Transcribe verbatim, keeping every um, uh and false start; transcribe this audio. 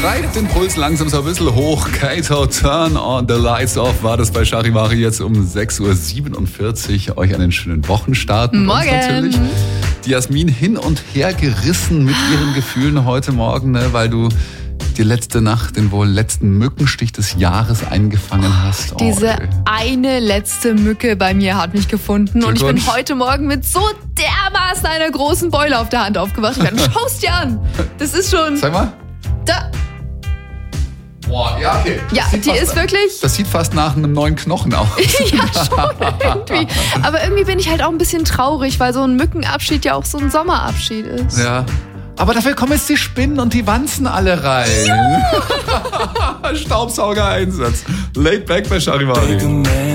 Treibt den Puls langsam so ein bisschen hoch. Kato, turn on the lights off. War das bei Charivari jetzt um sechs Uhr siebenundvierzig. Euch einen schönen Wochenstart. Mit Morgen. uns natürlich. Die Jasmin hin und her gerissen mit ihren Gefühlen heute Morgen, ne, weil du die letzte Nacht den wohl letzten Mückenstich des Jahres eingefangen hast. Oh, Diese ey. eine letzte Mücke bei mir hat mich gefunden und ich bin Glückwunsch. heute Morgen mit so dermaßen einer großen Beule auf der Hand aufgewacht. Ich dachte, schau's dir an. Das ist schon... Sag mal. Da. Boah, ja, okay. Das Ja, sieht die fast- ist wirklich... Das sieht fast nach einem neuen Knochen aus. Ja, schon irgendwie. Aber irgendwie bin ich halt auch ein bisschen traurig, weil so ein Mückenabschied ja auch so ein Sommerabschied ist. Ja. Aber dafür kommen jetzt die Spinnen und die Wanzen alle rein. Staubsauger-Einsatz. Laid back bei Charivari.